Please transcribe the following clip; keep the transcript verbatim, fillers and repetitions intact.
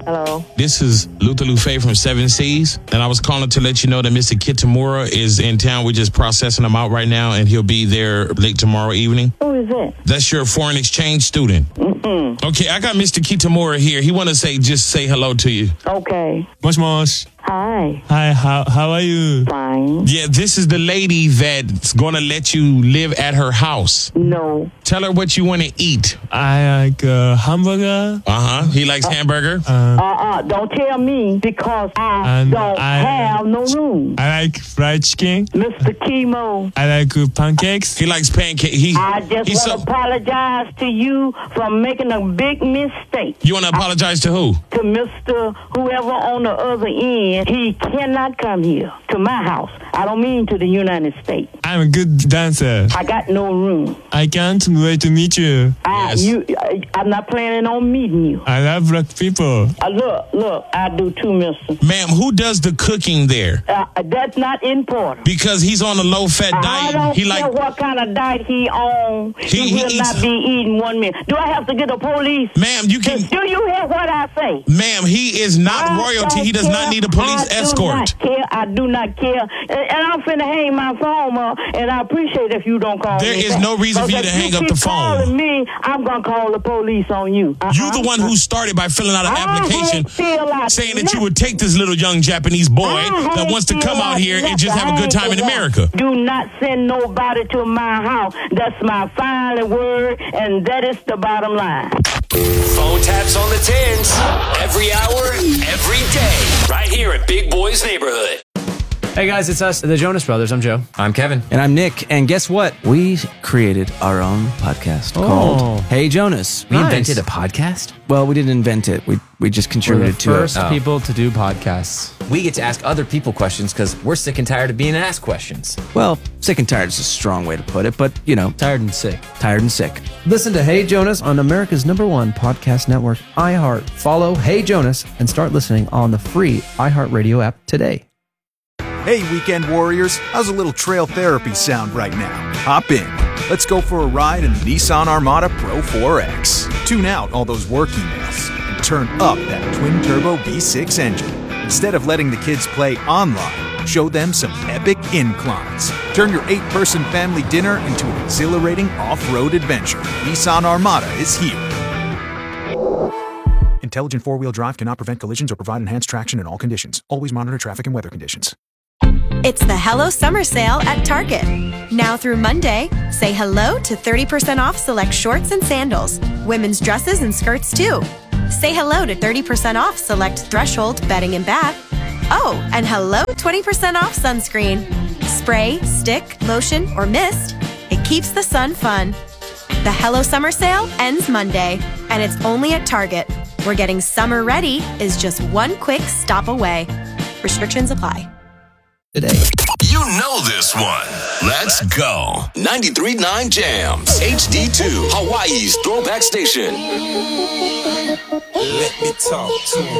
Hello. This is Luther Lufe from Seven Seas, and I was calling to let you know that Mister Kitamura is in town. We're just processing him out right now, and he'll be there late tomorrow evening. Who is that? That's your foreign exchange student. Mm-hmm. Okay, I got Mister Kitamura here. He want to say, just say hello to you. Okay. Mosh mosh. Hi. Hi, how how are you? Fine. Yeah, this is the lady that's going to let you live at her house. No. Tell her what you want to eat. I like uh, hamburger. Uh-huh. He likes hamburger. Uh, Uh-uh. Don't tell me because I And don't I- have no room. I like fried chicken. Mister Chemo. I like uh, pancakes. He likes pancake. He, I just he's want so, to apologize to you for making a big mistake. You want to apologize to who? To Mister whoever on the other end, he cannot come here to my house. I don't mean to the United States. I'm a good dancer. I got no room. I can't wait to meet you. I, Yes. you, I, I'm not planning on meeting you. I love black people. Uh, look, look, I do too, mister. Ma'am, who does the cooking there? Uh, that's not important. Because he's on a low-fat I diet. don't He care like what kind of diet he on. He, He- he will eats- not be eating one meal. Do I have to get the police? Ma'am, you can Do you hear what I say? Ma'am, he is not I royalty. don't He does not care. need a police I escort. do not care. I do not care. And, and I'm finna hang my phone up, and I appreciate if you don't call There me is back. no reason for you Because to if hang up keep the phone. calling me, I'm gonna call the police on you. Uh-huh. You the one who started by filling out an I application ain't fill out saying that you nothing. would take this little young Japanese boy I that ain't wants to fill come out here and nothing. just have a I good time in ain't the one. America. Do not send nobody to my house. That's my final word, and that is the bottom line. Phone taps on the tens. Every hour, every day. Right here at Big Boy's Neighborhood. Hey guys, it's us, the Jonas Brothers. I'm Joe. I'm Kevin. And I'm Nick. And guess what? We created our own podcast Oh. called Hey Jonas. We Nice. invented a podcast. Well, we didn't invent it. We we just We're the contributed to first it. Oh. people to do podcasts. We get to ask other people questions because we're sick and tired of being asked questions. Well, sick and tired is a strong way to put it, but you know, Tired and sick. tired and sick. Listen to Hey Jonas on America's number one podcast network, iHeart. Follow Hey Jonas and start listening on the free iHeartRadio app today. Hey, weekend warriors, how's a little trail therapy sound right now? Hop in. Let's go for a ride in the Nissan Armada Pro four X. Tune out all those work emails and turn up that twin-turbo V six engine. Instead of letting the kids play online, show them some epic inclines. Turn your eight-person family dinner into an exhilarating off-road adventure. Nissan Armada is here. Intelligent four-wheel drive cannot prevent collisions or provide enhanced traction in all conditions. Always monitor traffic and weather conditions. It's the Hello Summer Sale at Target. Now through Monday, say hello to thirty percent off select shorts and sandals, women's dresses and skirts too. Say hello to thirty percent off select Threshold bedding and bath. Oh, and hello twenty percent off sunscreen. Spray, stick, lotion, or mist. It keeps the sun fun. The Hello Summer Sale ends Monday, and it's only at Target, where getting summer ready is just one quick stop away. Restrictions apply. Today. You know this one. Let's go. ninety-three point nine Jams. H D two. Hawaii's throwback station. Let me talk to him.